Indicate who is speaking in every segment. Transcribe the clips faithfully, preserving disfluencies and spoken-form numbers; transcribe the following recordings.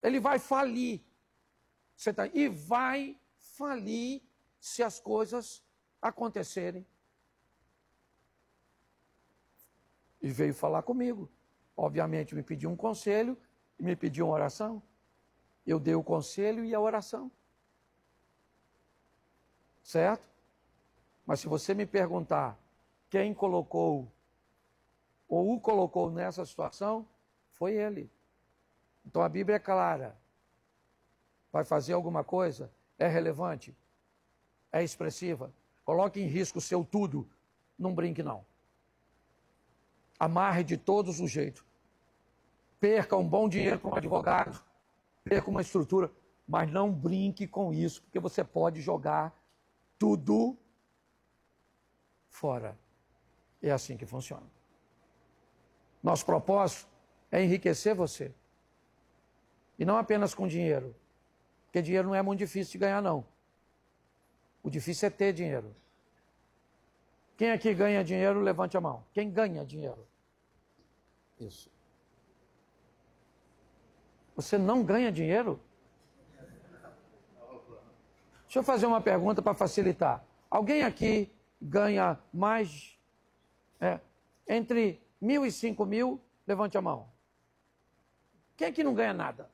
Speaker 1: Ele vai falir. Você tá... E vai falir se as coisas acontecerem. E veio falar comigo. Obviamente me pediu um conselho, me pediu uma oração. Eu dei o conselho e a oração. Certo? Mas se você me perguntar quem colocou ou o colocou nessa situação, foi ele. Então a Bíblia é clara. Vai fazer alguma coisa? É relevante? É expressiva? Coloque em risco o seu tudo. Não brinque, não. Amarre de todos os jeitos. Perca um bom dinheiro para um advogado. Perca uma estrutura. Mas não brinque com isso, porque você pode jogar tudo fora. É assim que funciona. Nosso propósito é enriquecer você. E não apenas com dinheiro. Porque dinheiro não é muito difícil de ganhar, não. O difícil é ter dinheiro. Quem aqui ganha dinheiro, levante a mão. Quem ganha dinheiro? Isso. Você não ganha dinheiro? Deixa eu fazer uma pergunta para facilitar. Alguém aqui ganha mais é, entre mil e cinco mil? Levante a mão. Quem aqui não ganha nada?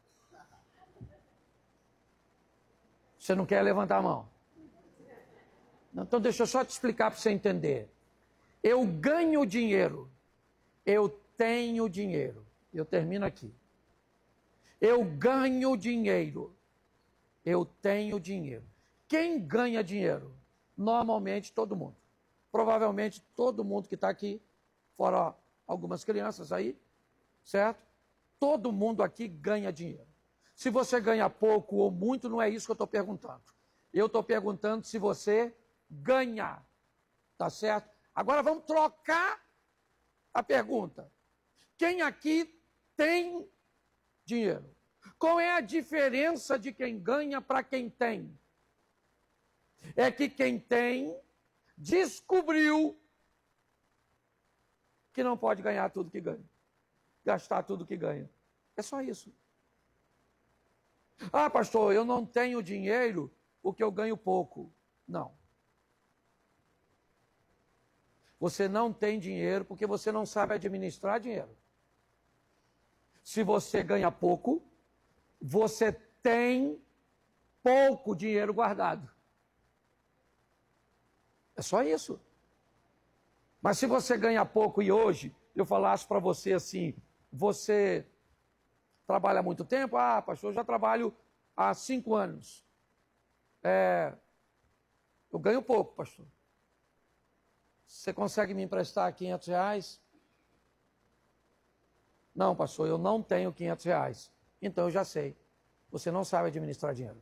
Speaker 1: Você não quer levantar a mão? Então deixa eu só te explicar para você entender. Eu ganho dinheiro. Eu tenho dinheiro. Eu termino aqui. Eu ganho dinheiro. Eu tenho dinheiro. Quem ganha dinheiro? Normalmente todo mundo. Provavelmente todo mundo que está aqui, fora algumas crianças aí, certo? Todo mundo aqui ganha dinheiro. Se você ganha pouco ou muito, não é isso que eu estou perguntando. Eu estou perguntando se você ganha. Tá certo? Agora vamos trocar a pergunta. Quem aqui tem dinheiro? Qual é a diferença de quem ganha para quem tem? É que quem tem descobriu que não pode ganhar tudo que ganha. Gastar tudo que ganha. É só isso. Ah, pastor, eu não tenho dinheiro porque eu ganho pouco. Não. Você não tem dinheiro porque você não sabe administrar dinheiro. Se você ganha pouco, você tem pouco dinheiro guardado. É só isso. Mas se você ganha pouco e hoje eu falasse para você assim, você trabalha há muito tempo? Ah, pastor, eu já trabalho há cinco anos. É, eu ganho pouco, pastor. Você consegue me emprestar quinhentos reais? Não, pastor, eu não tenho quinhentos reais. Então eu já sei. Você não sabe administrar dinheiro.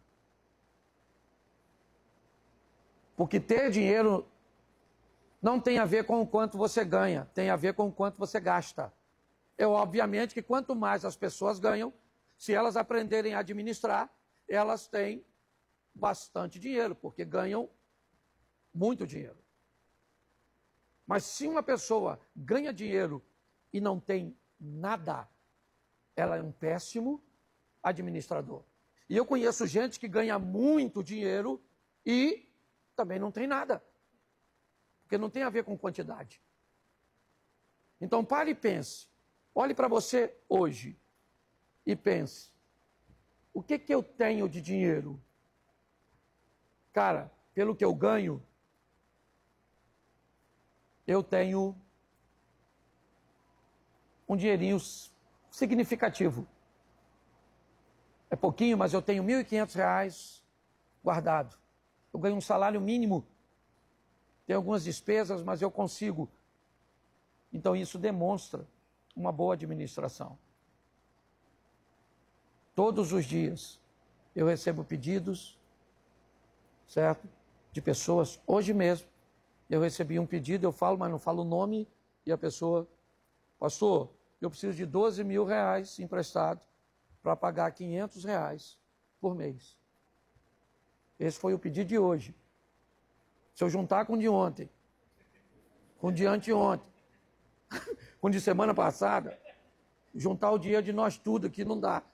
Speaker 1: Porque ter dinheiro não tem a ver com o quanto você ganha, tem a ver com o quanto você gasta. É obviamente que quanto mais as pessoas ganham, se elas aprenderem a administrar, elas têm bastante dinheiro, porque ganham muito dinheiro. Mas se uma pessoa ganha dinheiro e não tem nada, ela é um péssimo administrador. E eu conheço gente que ganha muito dinheiro e também não tem nada. Porque não tem a ver com quantidade. Então pare e pense. Olhe para você hoje e pense. O que que eu tenho de dinheiro? Cara, pelo que eu ganho, eu tenho um dinheirinho significativo. É pouquinho, mas eu tenho mil e quinhentos reais guardado. Eu ganho um salário mínimo. Tem algumas despesas, mas eu consigo. Então isso demonstra uma boa administração. Todos os dias eu recebo pedidos, certo? De pessoas. Hoje mesmo eu recebi um pedido, eu falo, mas não falo o nome, e a pessoa, pastor, eu preciso de doze mil reais emprestado para pagar quinhentos reais por mês. Esse foi o pedido de hoje. Se eu juntar com o de ontem, com o de anteontem, com o de semana passada, juntar o dia de nós tudo aqui não dá.